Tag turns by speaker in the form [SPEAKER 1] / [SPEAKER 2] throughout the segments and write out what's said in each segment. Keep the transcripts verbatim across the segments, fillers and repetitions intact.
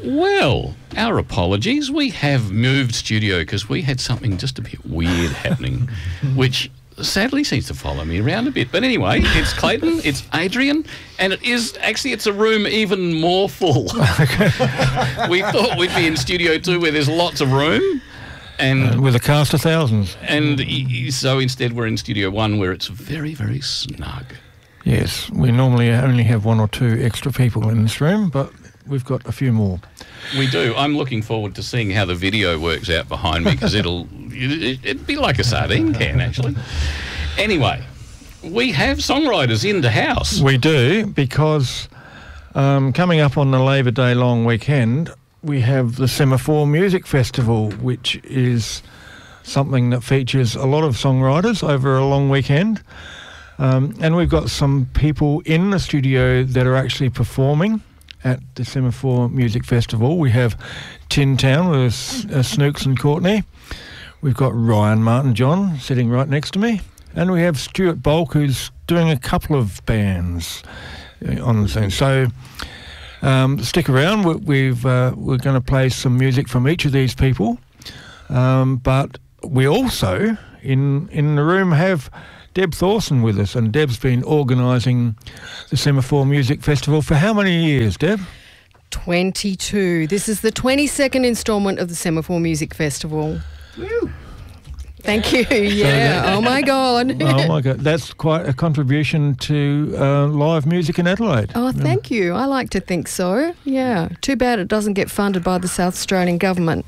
[SPEAKER 1] Well, our apologies. We have moved studio because we had something just a bit weird happening, which sadly seems to follow me around a bit. But anyway, it's Clayton, it's Adrian, and it is actually it's a room even more full. We thought we'd be in Studio Two where there's lots of room, and
[SPEAKER 2] uh, with a cast of thousands.
[SPEAKER 1] And so instead, we're in Studio One where it's very, very snug.
[SPEAKER 2] Yes, we normally only have one or two extra people in this room, but we've got a few more.
[SPEAKER 1] We do. I'm looking forward to seeing how the video works out behind me because it'll it, it'd be like a sardine can actually. Anyway, we have songwriters in the house.
[SPEAKER 2] We do, because um, coming up on the Labor Day long weekend, we have the Semaphore Music Festival, which is something that features a lot of songwriters over a long weekend. Um, and we've got some people in the studio that are actually performing at the Semaphore Music Festival. We have Tin Town with uh, Snooks and Courtney. We've got Ryan Martin-John sitting right next to me. And we have Stuart Bulk, who's doing a couple of bands uh, on the scene. So um, stick around. We, we've, uh, we're going to play some music from each of these people. Um, but we also, in in the room, have Deb Thorson with us, and Deb's been organising the Semaphore Music Festival for how many years, Deb?
[SPEAKER 3] twenty-two. This is the twenty-second instalment of the Semaphore Music Festival.
[SPEAKER 1] Woo.
[SPEAKER 3] Thank you. Yeah. Oh my God.
[SPEAKER 2] Oh my God. That's quite a contribution to uh, live music in Adelaide.
[SPEAKER 3] Oh, thank yeah. you. I like to think so. Yeah. Too bad it doesn't get funded by the South Australian government.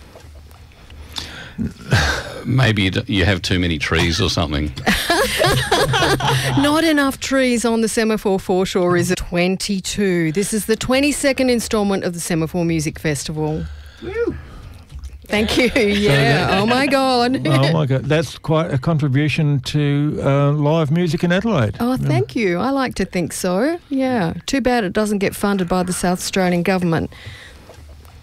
[SPEAKER 1] Maybe you, d- you have too many trees or something.
[SPEAKER 3] Not enough trees on the Semaphore foreshore, is it? twenty-two. This is the twenty-second instalment of the Semaphore Music Festival.
[SPEAKER 1] Woo.
[SPEAKER 3] Thank you. Yeah. Oh my God.
[SPEAKER 2] Oh my God. That's quite a contribution to uh, live music in Adelaide.
[SPEAKER 3] Oh, thank yeah. you. I like to think so. Yeah. Too bad it doesn't get funded by the South Australian government.